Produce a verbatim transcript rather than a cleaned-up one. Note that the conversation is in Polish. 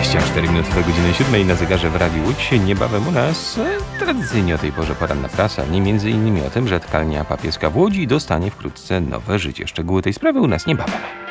dwadzieścia cztery minuty do godziny siódmej na zegarze w Radiu Łódź. Niebawem u nas e, tradycyjnie o tej porze poranna prasa, nie między innymi o tym, że tkalnia papieska w Łodzi dostanie wkrótce nowe życie. Szczegóły tej sprawy u nas niebawem.